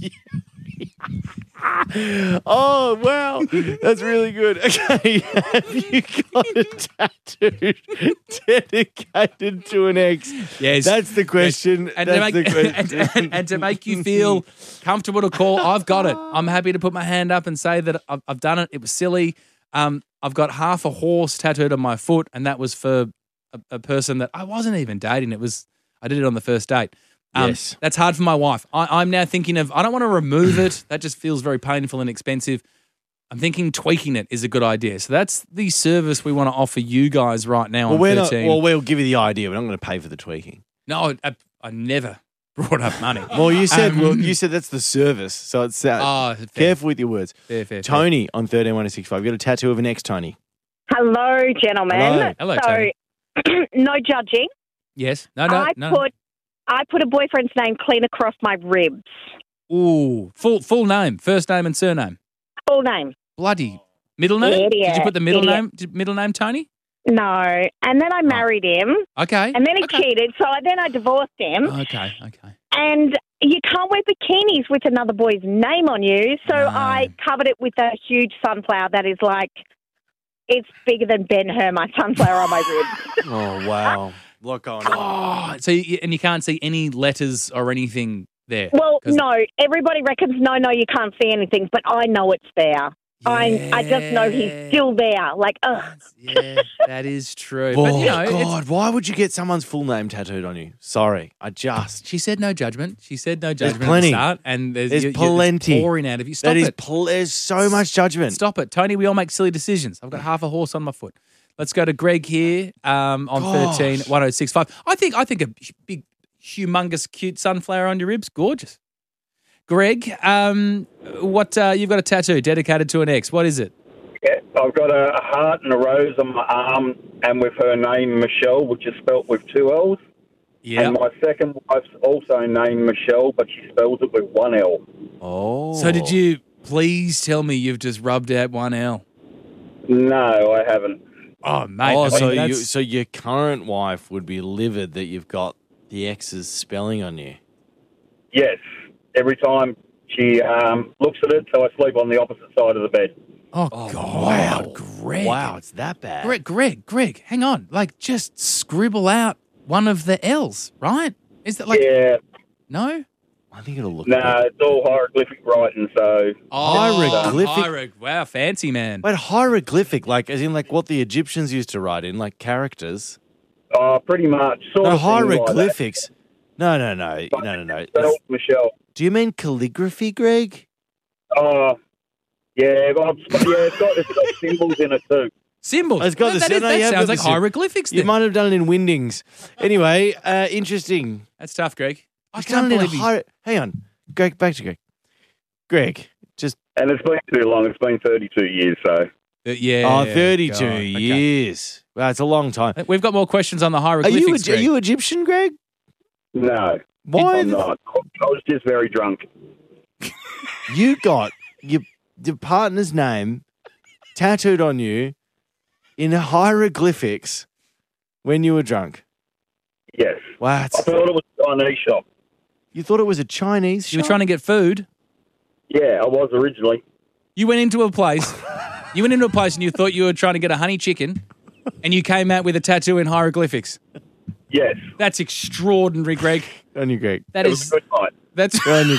Oh, wow. That's really good. Okay. Have you got a tattoo dedicated to an ex? Yes. That's the question. And, That's to the question. make, and to make you feel comfortable to call, I've got it. I'm happy to put my hand up and say that I've done it. It was silly. I've got half a horse tattooed on my foot, and that was for a person that I wasn't even dating. I did it on the first date. Yes. That's hard for my wife. I'm now thinking I don't want to remove it. That just feels very painful and expensive. I'm thinking tweaking it is a good idea. So that's the service we want to offer you guys right now on 13. We'll give you the idea. We're not going to pay for the tweaking. No, I never brought up money. Well, you said that's the service. So it's careful with your words. Fair. Tony on 131065. You got a tattoo of an ex, Tony. Hello, gentlemen. Hello, Tony. No judging. Yes. No. I put a boyfriend's name clean across my ribs. Ooh, full name, first name and surname. Full name. Bloody middle name. Idiot. Did you put the middle name? Middle name, Tony? No. And then I married him. Okay. And then he cheated, so then I divorced him. Okay. And you can't wear bikinis with another boy's name on you, so No. I covered it with a huge sunflower that is like, it's bigger than Ben-Hur, my sunflower on my ribs. Oh, wow. Lot going on. Oh, so you can't see any letters or anything there? Well, no. Everybody reckons, no, you can't see anything, but I know it's there. I just know he's still there. Like, ugh. Yeah, that is true. Oh, But, God. Why would you get someone's full name tattooed on you? Sorry. she said no judgment. She said no judgment plenty. at the start. And there's plenty. It's pouring out of you. Stop it. There's so much judgment. Stop it. Tony, we all make silly decisions. I've got half a horse on my foot. Let's go to Greg here on 131065. I think a big, humongous, cute sunflower on your ribs. Gorgeous. Greg, what you've got a tattoo dedicated to an ex. What is it? Yeah, I've got a heart and a rose on my arm, and with her name Michelle, which is spelt with 2 L's. Yeah. And my second wife's also named Michelle, but she spells it with 1 L. Oh. So did you please tell me you've just rubbed out 1 L? No, I haven't. Oh, mate. Oh, I mean, so your current wife would be livid that you've got the ex's spelling on you. Yes. Every time she looks at it, so I sleep on the opposite side of the bed. Oh, God. Wow, Greg. Wow, it's that bad. Greg, hang on. Like, just scribble out one of the L's, right? Is that like... Yeah. No? I think it'll look No, good. it's all hieroglyphic writing, so... Hieroglyphic? Wow, fancy, man. Wait, hieroglyphic, like as in like what the Egyptians used to write in, like characters? Pretty much. Sort No, of thing like that. hieroglyphics. No. Spelled Michelle. Do you mean calligraphy, Greg? Yeah, it's got symbols in it too. Symbols? It's got that sounds like hieroglyphics You then. might have done it in Windings. Anyway, interesting. That's tough, Greg. I You've can't done it in believe Hang on. Greg, back to Greg. Greg, just... And it's been too long. It's been 32 years, so... Yeah. 32 God, okay. years. Wow, it's a long time. We've got more questions on the Are hieroglyphics, you Greg. Egyptian, Greg? No. Why? I'm not. I was just very drunk. You got your partner's name tattooed on you in hieroglyphics when you were drunk. Yes. Wow. I thought it was a Chinese shop. You thought it was a Chinese shop? You were trying to get food. Yeah, I was originally. You went into a place. And you thought you were trying to get a honey chicken, and you came out with a tattoo in hieroglyphics. Yes. That's extraordinary, Greg. On you, Greg. That It was is. a good night. That's. On you,